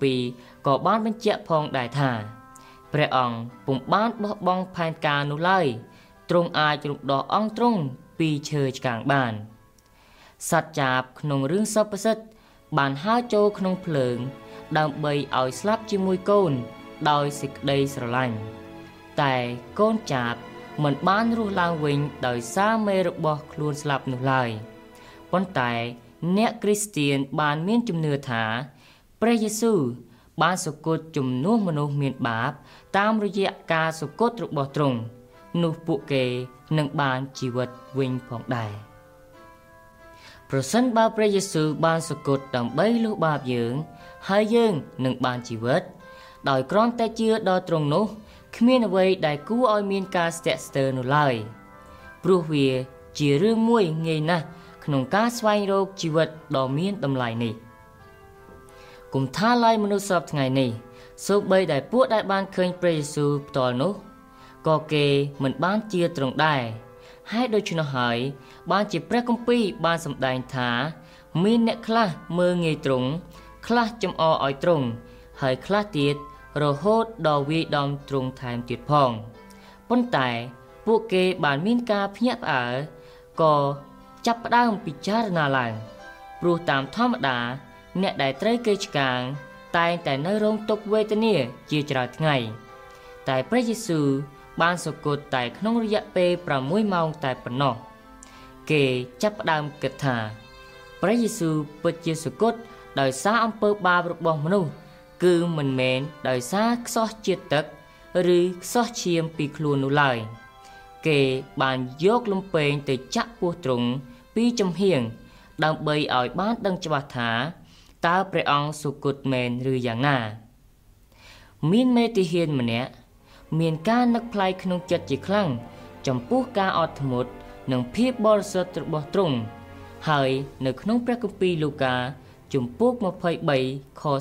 ពីក៏បានបញ្ជាក់ផងដែរថាព្រះអង្គពុំបានបោះបង់ផែនការនោះឡើយទ្រង់អាចរំដោះអង្គទ្រង់ពីឈើឆ្កាងបានសត្វចាបក្នុងរឿងសព្វសិទ្ធបានហើរចូលក្នុងភ្លើងដើម្បីឲ្យស្លាប់ជាមួយកូនដោយសេចក្តីស្រឡាញ់តែកូនចាបមិនបានរស់ឡើងវិញដោយសារមេរបស់ខ្លួនស្លាប់នោះឡើយប៉ុន្តែអ្នកគ្រីស្ទានបានមានជំនឿថាព្រះយេស៊ូវបានសុគតជំនួសមនុស្សមានបាបតាមរយៈការសុគតរបស់ទ្រង់នោះពួកគេនឹងបានជីវិតវិញផងដែរប្រសិនបើព្រះយេស៊ូវបានសុគតដើម្បីលុបបាបយើងហើយយើងនឹងបានជីវិតដោយគ្រាន់តែជឿដល់ទ្រង់នោះគ្មានអ្វីដែលគួរឲ្យមានការស្ទាក់ស្ទើរនោះឡើយព្រោះវាជារឿងមួយងាយណាស់ក្នុងការស្វែងរកជីវិតដ៏មានតម្លៃនេះគុំថាឡើយមនុស្សសពថ្ងៃនេះសូម្បីតែពួកដែលបានឃើញព្រះយេស៊ូវផ្ទាល់នោះក៏គេមិនបានជឿទ្រង់ដែរហើយដូច្នោះហើយបានជាព្រះគម្ពីរបានសម្ដែងថាមានអ្នកខ្លះមើលងាយទ្រង់ខ្លះចំអកឲ្យទ្រង់ហើយខ្លះទៀតរហូតដល់វាយដំទ្រង់ថែមទៀតផងប៉ុន្តែពួកគេបានមានការភ្ញាក់ផ្អើលក៏ចាប់ផ្ដើមពិចារណាឡើងព្រោះតាមធម្មតាអ្នកដែលត្រូវគេឆ្កាងតែងតែនៅរងទុក្ខវេទនាជាច្រើនថ្ងៃតែព្រះយេស៊ូវបានសុគតតែក្នុងរយៈពេល6ម៉ោងតែប៉ុណ្ណោះគេចាប់ផ្ដើមគិតថាព្រះយេស៊ូវពិតជាសុគតដោយសារអំពើបាបរបស់មនុស្សគឺមិនមែនដោយសារខ្សោះជាតិទឹកឬខ្សោះឈាមពីខ្លួននោះឡើយគេបានយកលំពែងទៅចាក់ពោះទ្រង់ពីចំហៀងដើម្បីឲ្យបានដឹងច្បាស់ថាតើព្រះអង្គសុគតមែនឬយ៉ាងណាមានមេតិហ៊ានម្នាក់មានការនឹកផ្លៃក្នុងចិត្តជាខ្លាំងចំពោះការអត់ធ្មត់និងភាពបរិសុទ្ធរបស់ទ្រង់ហើយនៅក្នុងព្រះគម្ពីរលូកាជំពូក23ខ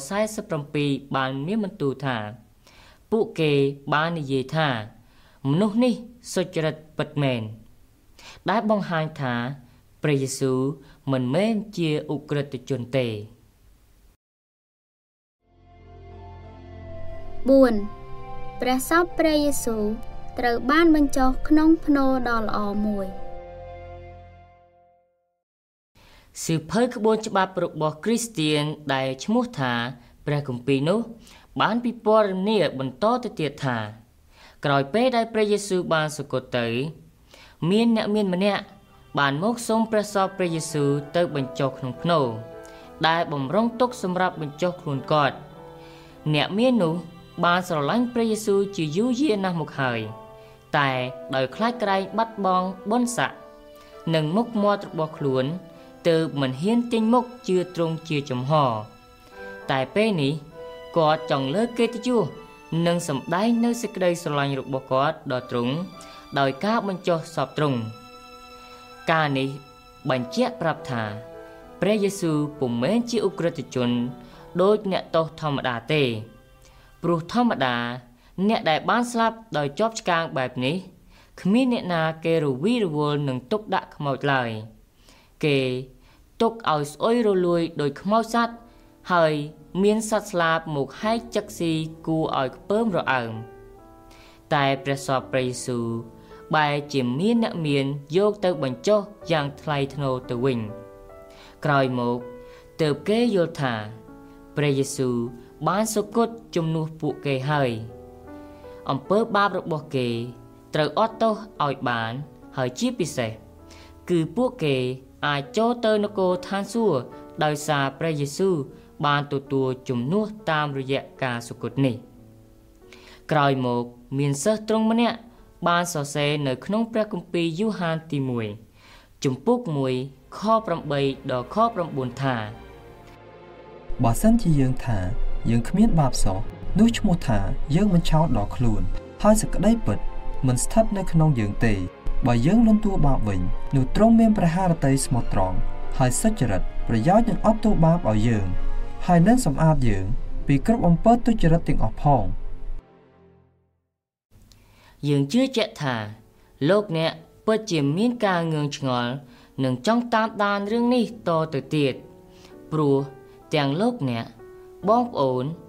47បានមានបន្ទូលថាពួកគេបាននិយាយថាមនុស្សនេះសុចរិតពិតមែនដែលបង្ហាញថាព្រះយេស៊ូវមិនមែនជាឧក្រិដ្ឋជនទេ 4ព្រះសពព្រះយេស៊ូវត្រូវបានបញ្ចុះក្នុងភ្នូរដ៏ល្អមួយសៀវភៅក្បួនច្បាប់របស់គ្រីស្ទានដែលឈ្មោះថាព្រះគម្ពីរនោះបានពិពណ៌នាបន្តទៅទៀតថាក្រោយពេលដែលព្រះយេស៊ូវបានសុគតទៅមានអ្នកមានម្នាក់បានមកសូមព្រះសពព្រះយេស៊ូវទៅបញ្ចុះក្នុងភ្នូរដែលបំរុងទុកសម្រាប់បញ្ចុះខ្លួនគាត់អ្នកមាននោះបានស្រឡាញ់ព្រះយេស៊ូវជាយូរយារណាស់មកហើយតែដោយខ្លាចក្រែងបាត់បង់បុណ្យស័ក្តិនិងមុខមាត់របស់ខ្លួនទើបមិនហ៊ានចេញមុខជឿទ្រង់ជាចំហតែពេលនេះគាត់ចង់លើកកិត្តិយសនិងសម្ដែងនៅសេចក្តីស្រឡាញ់របស់គាត់ដល់ទ្រង់ដោយការបញ្ចុះសពទ្រង់ការនេះបញ្ជាក់ប្រាប់ថាព្រះយេស៊ូវពុំមែនជាឧក្រិដ្ឋជនដូចអ្នកទោសធម្មតាទេព្រោះធម្មតាអ្នកដែលបានស្លាប់ដោយជាប់ឆ្កាងបែបនេះគ្មានអ្នកណាគេរវីរវល់នឹងទុកដាក់ខ្មោចឡើយគេទុកឲ្យស្អុយរលួយដោយខ្មោចសត្វហើយមានសត្វស្លាបមកហែកចឹកស៊ីគួរឲ្យខ្ពើមរអើមតែព្រះសពព្រះយេស៊ូវបែរជាមានអ្នកមានយកទៅបញ្ចុះយ៉ាងថ្លៃថ្នូរទៅវិញក្រោយមកទើបគេយល់ថាព្រះយេស៊ូវបានសុគតជំនួសពួកគេហើយអំពើបាបរបស់គេត្រូវអត់ទោសឲ្យបានហើយជាពិសេសគឺពួកគេអាចចូលទៅនគរឋានសួគ៌ដោយសារព្រះយេស៊ូវបានទទួលជំនួសតាមរយៈការសុគតនេះក្រោយមកមានសិស្សទ្រង់ម្នាក់បានសរសេរនៅក្នុងព្រះគម្ពីរយូហានទី1ជំពូក1ខ8ដល់ខ9ថាបើសិនជាយើងថាយើងគ្មានបាបសោះនោះឈ្មោះថាយើងមិនឆោតដល់ខ្លួនហើយសេចក្តីពិតមិនស្ថិតនៅក្នុងយើងទេបើយើងលន់តួបាបវិញនោះទ្រង់មានព្រះハរតីស្មោះត្រង់ហើយសុចរិតប្រយោជន៍នឹងអត់ទោសបាបឲ្យយើងហើយនឹងសម្អាតយើងពីគ្រប់អំពើទុច្ចរិតទាំងអស់ផងយើងជឿជាក់ថាលោកអ្នកពិតជាមានការងឿងឆ្ងល់និងចង់តាមដានរឿងនេះតទៅទៀតព្រោះទាំងលោកអ្នកបងប្អូន